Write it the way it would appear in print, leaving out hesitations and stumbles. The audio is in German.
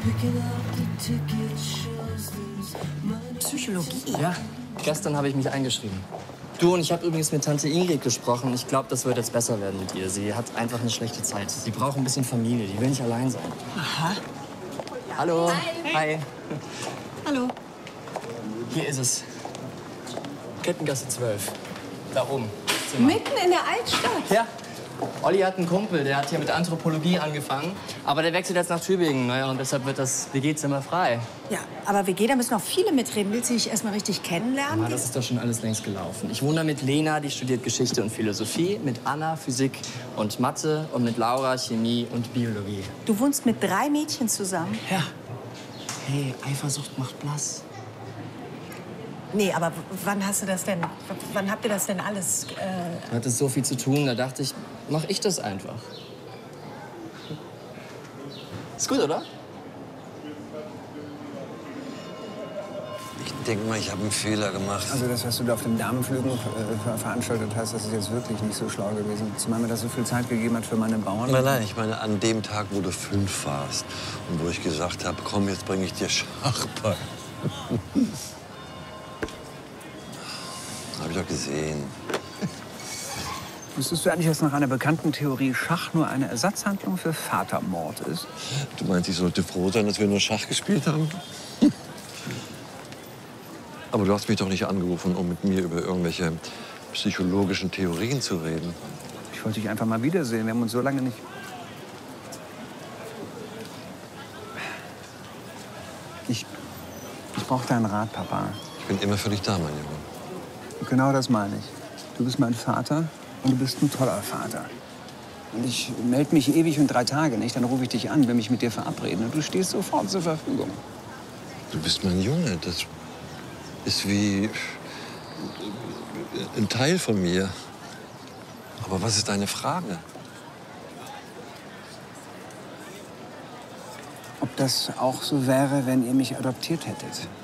Psychologie? Ja, gestern habe ich mich eingeschrieben. Du, und ich habe übrigens mit Tante Ingrid gesprochen. Ich glaube, das wird jetzt besser werden mit ihr. Sie hat einfach eine schlechte Zeit. Sie braucht ein bisschen Familie. Die will nicht allein sein. Aha. Hallo. Hi. Hi. Hallo. Hier ist es. Kettengasse 12. Da oben. Zimmer. Mitten in der Altstadt? Ja. Olli hat einen Kumpel, der hat hier mit Anthropologie angefangen. Aber der wechselt jetzt nach Tübingen. Naja, und deshalb wird das WG-Zimmer frei. Ja, aber WG, da müssen noch viele mitreden. Willst du dich erst mal richtig kennenlernen? Ja, das ist doch schon alles längst gelaufen. Ich wohne da mit Lena, die studiert Geschichte und Philosophie, mit Anna Physik und Mathe und mit Laura Chemie und Biologie. Du wohnst mit 3 Mädchen zusammen? Ja. Hey, Eifersucht macht blass. Nee, aber wann hast du das denn, wann habt ihr das denn alles, Du hattest so viel zu tun, da dachte ich, mach ich das einfach. Ist gut, oder? Ich denke mal, ich habe einen Fehler gemacht. Also das, was du da auf dem Damenflügen veranstaltet hast, das ist jetzt wirklich nicht so schlau gewesen. Zumal mir das so viel Zeit gegeben hat für meine Bauern. Nein, ich meine an dem Tag, wo du 5 warst und wo ich gesagt habe, komm, jetzt bringe ich dir Schach bei. Habe ich doch gesehen. Wusstest du eigentlich, dass nach einer bekannten Theorie Schach nur eine Ersatzhandlung für Vatermord ist? Du meinst, ich sollte froh sein, dass wir nur Schach gespielt haben? Aber du hast mich doch nicht angerufen, um mit mir über irgendwelche psychologischen Theorien zu reden. Ich wollte dich einfach mal wiedersehen. Wir haben uns so lange nicht... Ich brauche deinen Rat, Papa. Ich bin immer für dich da, mein Junge. Genau das meine ich. Du bist mein Vater und du bist ein toller Vater. Und ich melde mich ewig und 3 Tage nicht. Dann rufe ich dich an, will mich mit dir verabreden. Und du stehst sofort zur Verfügung. Du bist mein Junge. Das ist wie ein Teil von mir. Aber was ist deine Frage? Ob das auch so wäre, wenn ihr mich adoptiert hättet?